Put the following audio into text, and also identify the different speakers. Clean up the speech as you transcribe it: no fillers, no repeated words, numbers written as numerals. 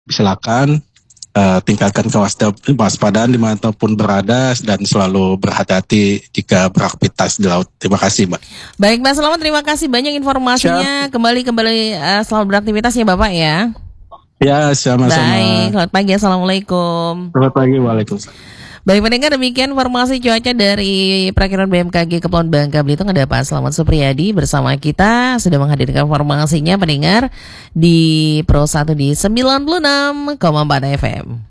Speaker 1: silakan tingkatkan kewaspadaan dimanapun berada dan selalu berhati-hati jika beraktivitas di laut. Terima kasih, Mbak.
Speaker 2: Baik, Mbak Selamat, terima kasih banyak informasinya. Kembali selamat beraktivitas ya Bapak ya.
Speaker 1: Ya, sama-sama.
Speaker 2: Baik, selamat pagi. Assalamualaikum.
Speaker 1: Selamat pagi, waalaikumsalam.
Speaker 2: Baik pendengar, demikian informasi cuaca dari perakiran BMKG Kepulauan Bangka Belitung. Ada Pak Selamat Supriyadi bersama kita sudah menghadirkan informasinya pendengar di Pro 1 di 96,4 FM.